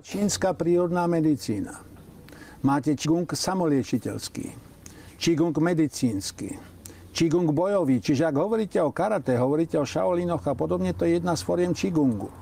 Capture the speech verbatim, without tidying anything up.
Čínska prírodná medicína. Máte Qigong samoliečiteľský, Qigong medicínsky, Qigong bojový. Čiže ak hovoríte o karate, hovoríte o Shaolinoch a podobne, to je jedna z foriem Qigongu.